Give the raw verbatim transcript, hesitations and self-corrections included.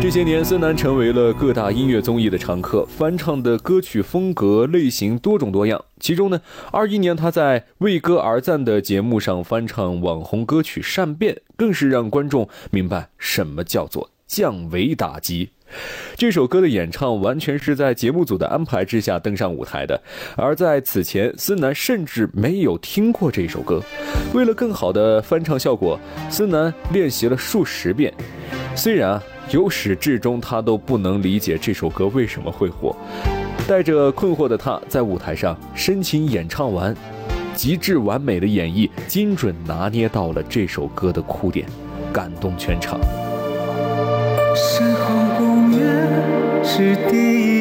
这些年，孙楠成为了各大音乐综艺的常客，翻唱的歌曲风格类型多种多样。其中呢，二一年他在《为歌而赞》的节目上翻唱网红歌曲《善变》，更是让观众明白什么叫做降维打击。这首歌的演唱完全是在节目组的安排之下登上舞台的，而在此前，孙楠甚至没有听过这首歌。为了更好的翻唱效果，孙楠练习了数十遍。虽然啊，由始至终他都不能理解这首歌为什么会火，带着困惑的他在舞台上深情演唱完，极致完美的演绎，精准拿捏到了这首歌的哭点，感动全场。 身后公园是第一